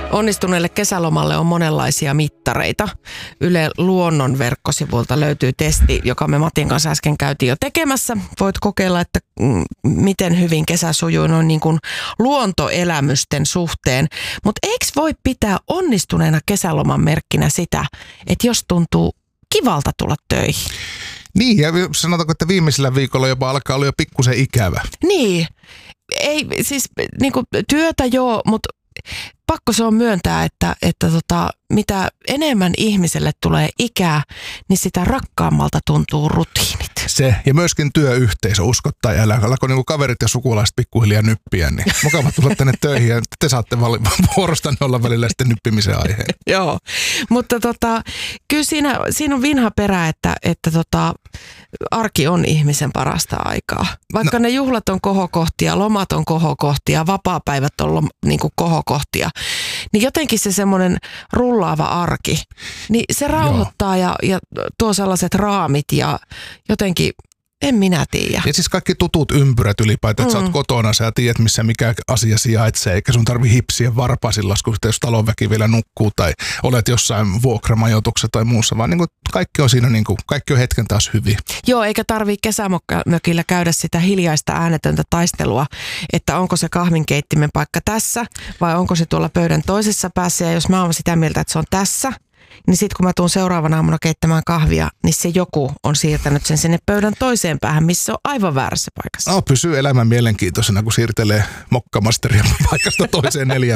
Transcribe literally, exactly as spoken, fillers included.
Onnistuneelle kesälomalle on monenlaisia mittareita. Yle Luonnon verkkosivulta löytyy testi, joka me Matin kanssa äsken käytiin jo tekemässä. Voit kokeilla, että mm, miten hyvin kesä sujuu noin niin kuin luontoelämysten suhteen. Mutta eikö voi pitää onnistuneena kesäloman merkkinä sitä, että jos tuntuu kivalta tulla töihin? Niin, ja sanotaanko, että viimeisellä viikolla jopa alkaa olla jo pikkusen ikävä. Niin, ei siis niin kuin työtä joo, mutta pakko se on myöntää, että, että tota, mitä enemmän ihmiselle tulee ikää, niin sitä rakkaammalta tuntuu rutiinit. Se, ja myöskin työyhteisö, usko tai älä. Alkoi niin kaverit ja sukulaiset pikkuhiljaa nyppiä, niin mukava tulla tänne töihin ja te saatte vali- vuorostanne olla välillä sitten nyppimisen aiheen. Joo, mutta tota, kyllä siinä, siinä on vinha perä, että, että tota, arki on ihmisen parasta aikaa. Vaikka no. ne juhlat on kohokohtia, lomat on kohokohtia, vapaapäivät on lom, niin kuin kohokohtia, niin jotenkin se semmoinen rullaava arki, niin se rauhoittaa ja, ja tuo sellaiset raamit ja jotenkin, en minä tiedä. Ja siis kaikki tutut ympyrät ylipäätään, että mm. sä oot kotona, sä tiedät missä mikä asia sijaitsee, eikä sun tarvi hipsiä varpaisin laskusta, jos talonväki vielä nukkuu tai olet jossain vuokramajoituksessa tai muussa, vaan niin kuin kaikki on siinä, niin kuin, kaikki on hetken taas hyvin. Joo, eikä tarvii kesämökillä käydä sitä hiljaista äänetöntä taistelua, että onko se kahvinkeittimen paikka tässä vai onko se tuolla pöydän toisessa päässä, ja jos mä oon sitä mieltä, että se on tässä, niin sitten kun mä tuun seuraavana aamuna keittämään kahvia, niin se joku on siirtänyt sen sinne pöydän toiseen päähän, missä on aivan väärässä paikassa. No, pysyy elämän mielenkiintoisena, kun siirtelee mokkamasteria paikasta toiseen neljä